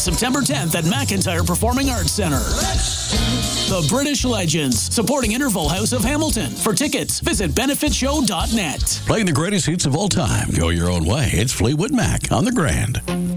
September 10th at McIntyre Performing Arts Center. The British Legends, supporting Interval House of Hamilton. For tickets, visit benefitshow.net. Playing the greatest hits of all time. Go your own way. It's Fleetwood Mac on the Grand.